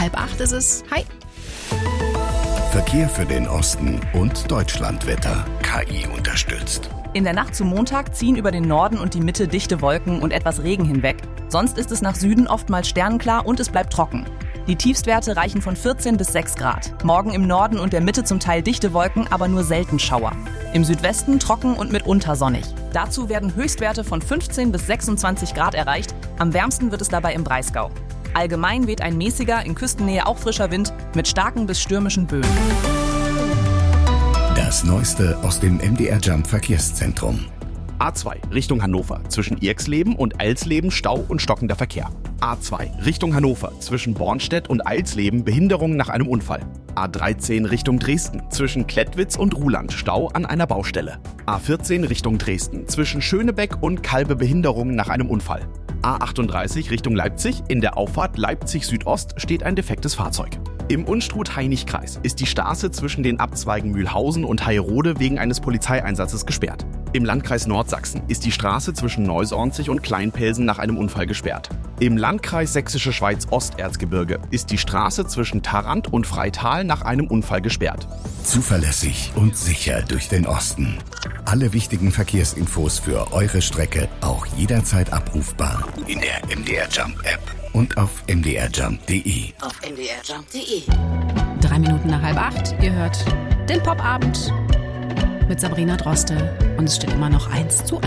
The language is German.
7:30 ist es. Hi! Verkehr für den Osten und Deutschlandwetter. KI unterstützt. In der Nacht zum Montag ziehen über den Norden und die Mitte dichte Wolken und etwas Regen hinweg. Sonst ist es nach Süden oftmals sternenklar und es bleibt trocken. Die Tiefstwerte reichen von 14 bis 6 Grad. Morgen im Norden und der Mitte zum Teil dichte Wolken, aber nur selten Schauer. Im Südwesten trocken und mitunter sonnig. Dazu werden Höchstwerte von 15 bis 26 Grad erreicht. Am wärmsten wird es dabei im Breisgau. Allgemein weht ein mäßiger, in Küstennähe auch frischer Wind mit starken bis stürmischen Böen. Das Neueste aus dem MDR Jump Verkehrszentrum. A2 Richtung Hannover. Zwischen Irxleben und Eilsleben Stau und stockender Verkehr. A2 Richtung Hannover. Zwischen Bornstedt und Eilsleben Behinderung nach einem Unfall. A13 Richtung Dresden. Zwischen Klettwitz und Ruhland Stau an einer Baustelle. A14 Richtung Dresden. Zwischen Schönebeck und Kalbe Behinderung nach einem Unfall. A38 Richtung Leipzig. In der Auffahrt Leipzig Südost steht ein defektes Fahrzeug. Im Unstrut-Hainich-Kreis ist die Straße zwischen den Abzweigen Mühlhausen und Heyrode wegen eines Polizeieinsatzes gesperrt. Im Landkreis Nordsachsen ist die Straße zwischen Neusornzig und Kleinpelsen nach einem Unfall gesperrt. Im Landkreis Sächsische Schweiz Osterzgebirge ist die Straße zwischen Tharandt und Freital nach einem Unfall gesperrt. Zuverlässig und sicher durch den Osten. Alle wichtigen Verkehrsinfos für eure Strecke auch jederzeit abrufbar in der MDR Jump App und auf mdrjump.de. Auf mdrjump.de. 7:03. Ihr hört den Popabend mit Sabrina Droste und es steht immer noch 1:1.